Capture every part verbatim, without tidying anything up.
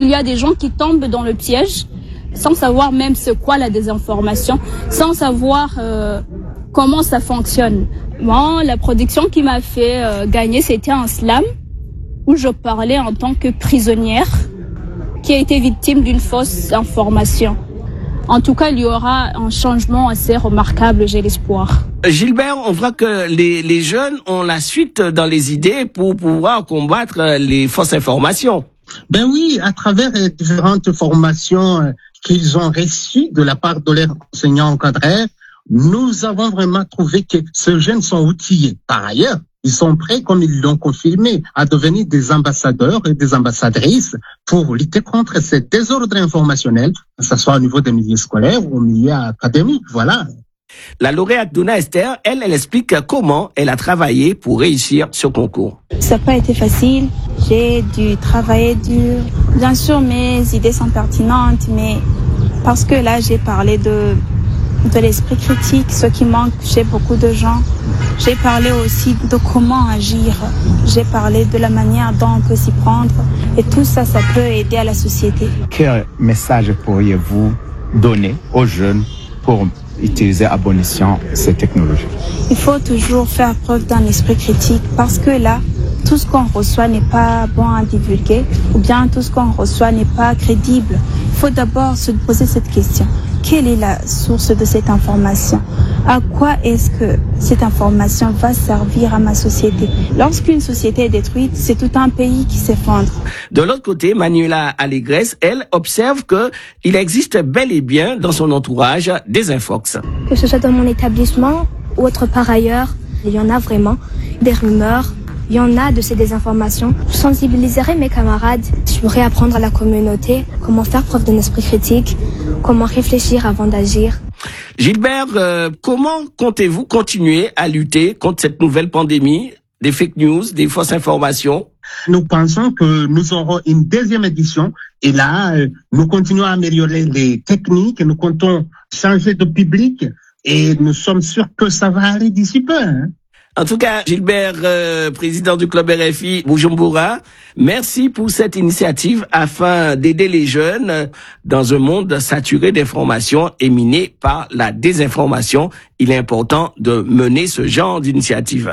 y a des gens qui tombent dans le piège sans savoir même c'est quoi la désinformation, sans savoir euh, comment ça fonctionne. Moi, la production qui m'a fait euh, gagner, c'était un slam où je parlais en tant que prisonnière qui a été victime d'une fausse information. En tout cas, il y aura un changement assez remarquable, j'ai l'espoir. Gilbert, on voit que les, les jeunes ont la suite dans les idées pour pouvoir combattre les fausses informations. Ben oui, à travers les différentes formations qu'ils ont reçues de la part de leurs enseignants encadreurs, nous avons vraiment trouvé que ces jeunes sont outillés. Par ailleurs, ils sont prêts, comme ils l'ont confirmé, à devenir des ambassadeurs et des ambassadrices pour lutter contre ces désordres informationnels, que ce soit au niveau des milieux scolaires ou au milieu académique. Voilà. La lauréate Donna Esther, elle, elle explique comment elle a travaillé pour réussir ce concours. Ça n'a pas été facile. J'ai dû travailler dur. Bien sûr, mes idées sont pertinentes, mais parce que là, j'ai parlé de, de l'esprit critique, ce qui manque chez beaucoup de gens. J'ai parlé aussi de comment agir. J'ai parlé de la manière dont on peut s'y prendre. Et tout ça, ça peut aider à la société. Quel message pourriez-vous donner aux jeunes pour utiliser à bon escient ces technologies? Il faut toujours faire preuve d'un esprit critique parce que là, tout ce qu'on reçoit n'est pas bon à divulguer ou bien tout ce qu'on reçoit n'est pas crédible. Il faut d'abord se poser cette question. Quelle est la source de cette information? À quoi est-ce que cette information va servir à ma société? Lorsqu'une société est détruite, c'est tout un pays qui s'effondre. De l'autre côté, Manuela Allegresse, elle, observe que il existe bel et bien dans son entourage des infox. Que ce soit dans mon établissement ou autre part ailleurs, il y en a vraiment des rumeurs. Il y en a de ces désinformations. Je sensibiliserai mes camarades. Je pourrais apprendre à la communauté comment faire preuve d'un esprit critique, comment réfléchir avant d'agir. Gilbert, euh, comment comptez-vous continuer à lutter contre cette nouvelle pandémie des fake news, des fausses informations? Nous pensons que nous aurons une deuxième édition et là, euh, nous continuons à améliorer les techniques, nous comptons changer de public et nous sommes sûrs que ça va aller d'ici peu. Hein. En tout cas, Gilbert, euh, président du club R F I Bujumbura, merci pour cette initiative afin d'aider les jeunes dans un monde saturé d'informations et miné par la désinformation. Il est important de mener ce genre d'initiative.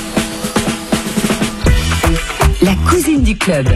La cousine du club.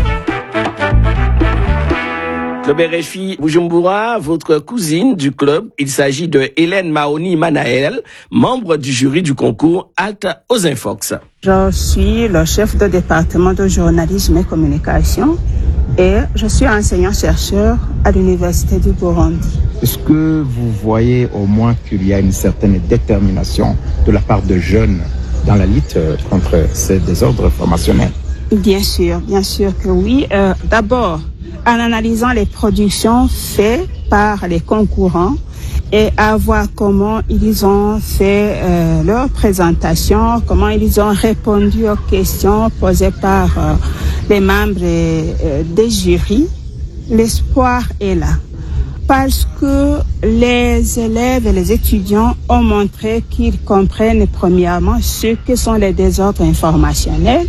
Club R F I Bujumbura, votre cousine du club, il s'agit de Hélène Mahoni Manaël, membre du jury du concours Halte aux Infox. Je suis le chef de département de journalisme et communication et je suis enseignant-chercheur à l'Université du Burundi. Est-ce que vous voyez au moins qu'il y a une certaine détermination de la part de jeunes dans la lutte contre ces désordres informationnels? Bien sûr, bien sûr que oui. Euh, d'abord, en analysant les productions faites par les concurrents et à voir comment ils ont fait euh, leur présentation, comment ils ont répondu aux questions posées par euh, les membres euh, des jurys, l'espoir est là. Parce que les élèves et les étudiants ont montré qu'ils comprennent premièrement ce que sont les désordres informationnels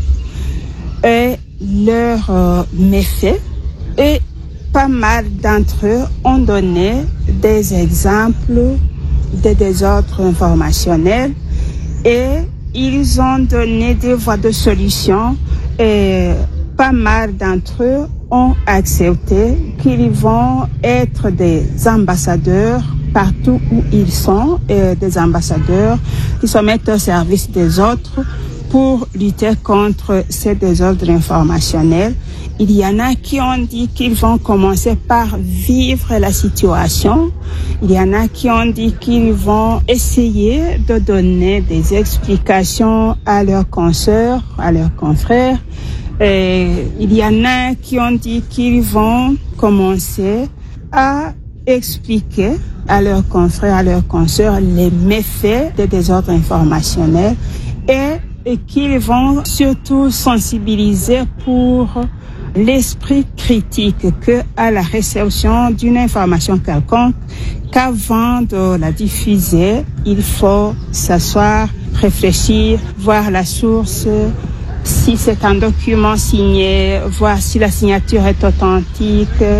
et leurs euh, méfaits. Et pas mal d'entre eux ont donné des exemples de désordres informationnels et ils ont donné des voies de solution et pas mal d'entre eux ont accepté qu'ils vont être des ambassadeurs partout où ils sont, et des ambassadeurs qui se mettent au service des autres pour lutter contre ces désordres informationnels. Il y en a qui ont dit qu'ils vont commencer par vivre la situation. Il y en a qui ont dit qu'ils vont essayer de donner des explications à leurs consoeurs, à leurs confrères. Et il y en a qui ont dit qu'ils vont commencer à expliquer à leurs confrères, à leurs consoeurs les méfaits des désordres informationnels et, et qu'ils vont surtout sensibiliser pour l'esprit critique que à la réception d'une information quelconque, qu'avant de la diffuser, il faut s'asseoir, réfléchir, voir la source, si c'est un document signé, voir si la signature est authentique.